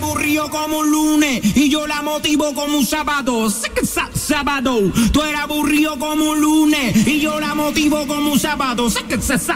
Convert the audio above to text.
aburrido como un lunes y yo la motivo como un sábado. Sábado. Tú eres aburrido como un lunes y yo la motivo como un sábado.